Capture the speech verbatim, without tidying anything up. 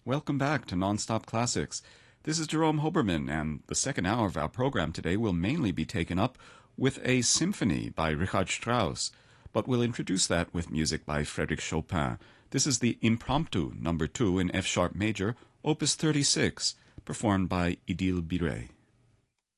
Welcome back to Nonstop Classics. This is Jerome Hoberman, and the second hour of our program today will mainly be taken up with a symphony by Richard Strauss, but we'll introduce that with music by Frédéric Chopin. This is the Impromptu number two in F-sharp major, opus thirty-six, performed by Idil Birey.